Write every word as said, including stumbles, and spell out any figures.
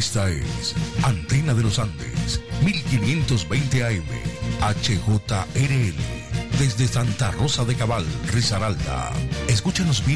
Esta es Antena de los Andes, mil quinientos veinte A M, H J R L, desde Santa Rosa de Cabal, Risaralda. Escúchanos bien